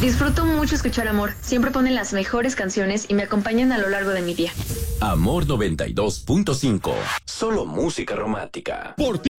Disfruto mucho escuchar Amor. Siempre ponen las mejores canciones y me acompañan a lo largo de mi día. Amor 92.5. Solo música romántica. Por ti